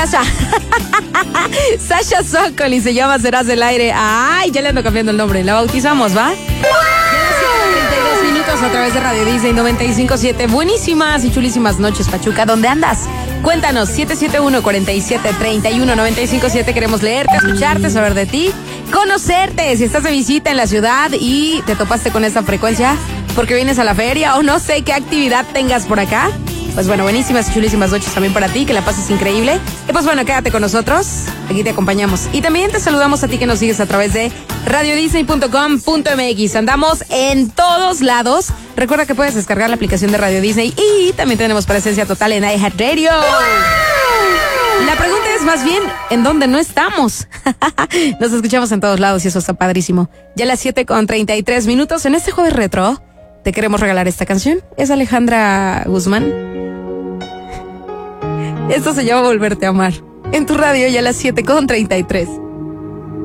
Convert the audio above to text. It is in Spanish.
Sasha Sokol y se llama Serás del Aire. Ay, ya le ando cambiando el nombre. La bautizamos, ¿va? Ya 32 minutos a través de Radio Disney 95.7. Buenísimas y chulísimas noches, Pachuca. ¿Dónde andas? Cuéntanos, 771-47-31-95.7. Queremos leerte, escucharte, saber de ti, conocerte. Si estás de visita en la ciudad y te topaste con esta frecuencia porque vienes a la feria o no sé qué actividad tengas por acá, pues bueno, buenísimas y chulísimas noches también para ti, que la pases increíble. Y pues bueno, quédate con nosotros, aquí te acompañamos. Y también te saludamos a ti que nos sigues a través de radiodisney.com.mx. Andamos en todos lados. Recuerda que puedes descargar la aplicación de Radio Disney y también tenemos presencia total en iHeartRadio. La pregunta es más bien, ¿en dónde no estamos? Nos escuchamos en todos lados y eso está padrísimo. Ya a las 7:33 minutos en este jueves retro te queremos regalar esta canción. Es Alejandra Guzmán. Esto se llama Volverte a Amar. En tu radio ya a las 7:33.